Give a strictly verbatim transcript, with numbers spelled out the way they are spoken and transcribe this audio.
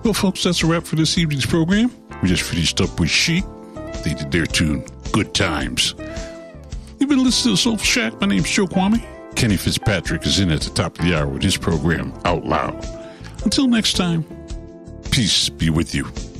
Well, folks, that's a wrap for this evening's program. We just finished up with Chic. They did their tune, Good Times. You've been listening to Soulful Shack. My name's Joe Kwame. Kenny Fitzpatrick is in at the top of the hour with his program, Out Loud. Until next time, peace be with you.